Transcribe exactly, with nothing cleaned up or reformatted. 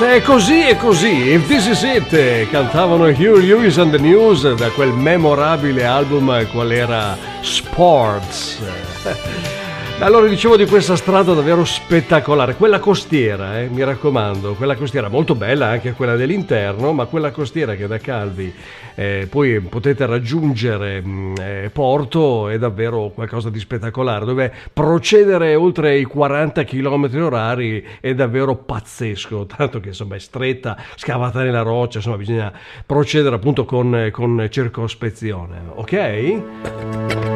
Se è così è così, If This Is It, cantavano Huey Lewis and the News da quel memorabile album qual era Sports. Allora dicevo di questa strada davvero spettacolare, quella costiera, eh, mi raccomando, quella costiera molto bella anche quella dell'interno, ma quella costiera che da Calvi eh, poi potete raggiungere mh, eh, Porto è davvero qualcosa di spettacolare, dove procedere oltre i quaranta chilometri orari è davvero pazzesco, tanto che insomma è stretta, scavata nella roccia, insomma bisogna procedere appunto con, con circospezione, ok?